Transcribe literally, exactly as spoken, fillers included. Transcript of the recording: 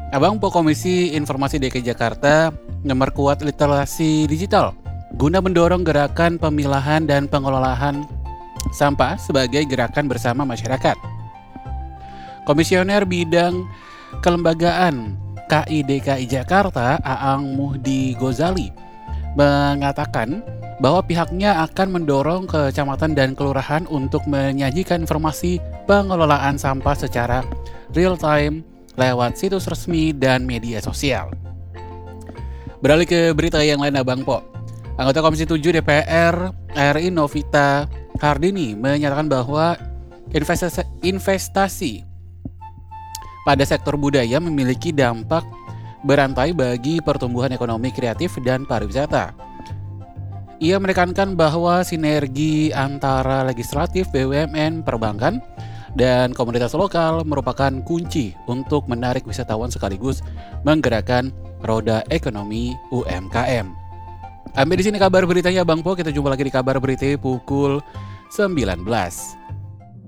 Abang Po Komisi Informasi D K I Jakarta memperkuat literasi digital guna mendorong gerakan pemilahan dan pengelolaan sampah sebagai gerakan bersama masyarakat. Komisioner Bidang Kelembagaan K I D K I Jakarta, Aang Muhdi Gozali, mengatakan bahwa pihaknya akan mendorong kecamatan dan kelurahan untuk menyajikan informasi pengelolaan sampah secara real time lewat situs resmi dan media sosial. Beralih ke berita yang lain, Abang Po. Anggota Komisi tujuh D P R R I Novita Hardini menyatakan bahwa investasi, investasi pada sektor budaya memiliki dampak berantai bagi pertumbuhan ekonomi kreatif dan pariwisata. Ia menekankan bahwa sinergi antara legislatif, B U M N, perbankan, dan komunitas lokal merupakan kunci untuk menarik wisatawan sekaligus menggerakkan roda ekonomi U M K M. Sampai di sini kabar beritanya, Bang Po. Kita jumpa lagi di kabar berita pukul sembilan belas.